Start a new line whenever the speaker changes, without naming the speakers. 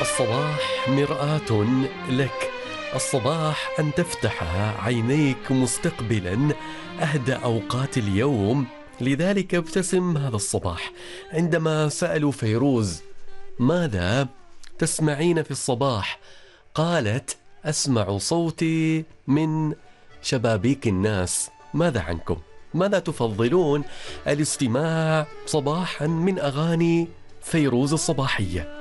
الصباح مرآة لك. الصباح أن تفتح عينيك مستقبلا أهدى أوقات اليوم. لذلك ابتسم هذا الصباح. عندما سألوا فيروز ماذا تسمعين في الصباح، قالت أسمع صوتي من شبابيك الناس. ماذا عنكم؟ ماذا تفضلون الاستماع صباحا من أغاني فيروز الصباحية؟